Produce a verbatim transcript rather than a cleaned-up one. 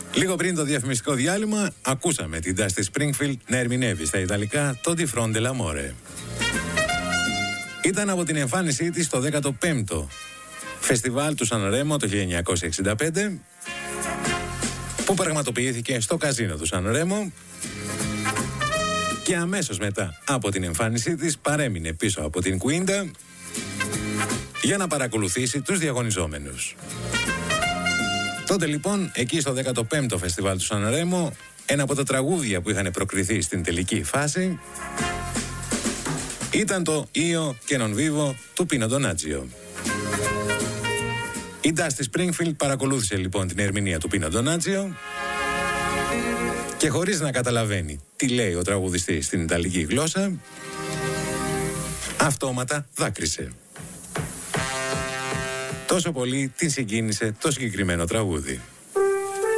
Λίγο πριν το διαφημιστικό διάλειμμα, ακούσαμε την Dusty Springfield να ερμηνεύει στα Ιταλικά το Di Fronte l'amore. Ήταν από την εμφάνισή της στο δέκατο πέμπτο φεστιβάλ του Σαν Ρέμο το χίλια εννιακόσια εξήντα πέντε, που πραγματοποιήθηκε στο καζίνο του Σαν Ρέμο, και αμέσως μετά από την εμφάνισή της παρέμεινε πίσω από την Κουίντα για να παρακολουθήσει τους διαγωνιζόμενους. Τότε λοιπόν, εκεί στο δέκατο πέμπτο φεστιβάλ του Σαν Ρέμο, ένα από τα τραγούδια που είχαν προκριθεί στην τελική φάση ήταν το Io che non vivo του Πίνο Ντονάτζιο. Η Dusty Springfield παρακολούθησε λοιπόν την ερμηνεία του Πίνο Ντονάτζιο και χωρίς να καταλαβαίνει τι λέει ο τραγουδιστής στην ιταλική γλώσσα, αυτόματα δάκρυσε. Τόσο πολύ την συγκίνησε το συγκεκριμένο τραγούδι.